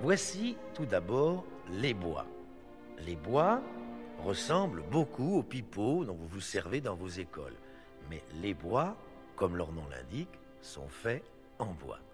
voici tout d'abord les bois. Les bois ressemblent beaucoup aux pipeaux dont vous vous servez dans vos écoles. Mais les bois, comme leur nom l'indique, sont faits en bois.